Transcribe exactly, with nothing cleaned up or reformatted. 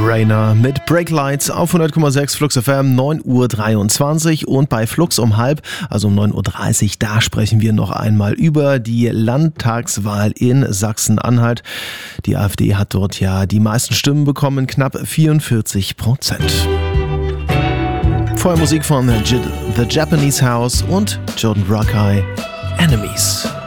Rainer mit Break Lights auf hundert Komma sechs Flux F M, neun Uhr dreiundzwanzig, und bei Flux um halb, also um neun Uhr dreißig, da sprechen wir noch einmal über die Landtagswahl in Sachsen-Anhalt. Die AfD hat dort ja die meisten Stimmen bekommen, knapp vierundvierzig Prozent. Vorher Musik von The Japanese House und Jordan Rakei, Enemies.